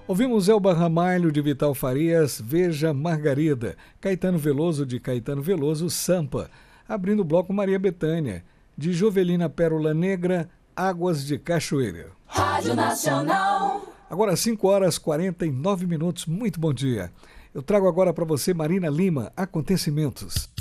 Ouvimos Elba Ramalho, de Vital Farias, Veja Margarida, Caetano Veloso, de Caetano Veloso, Sampa. Abrindo o bloco, Maria Bethânia, de Jovelina Pérola Negra, Águas de Cachoeira. Rádio Nacional. Agora 5h49, muito bom dia. Eu trago agora para você Marina Lima, Acontecimentos.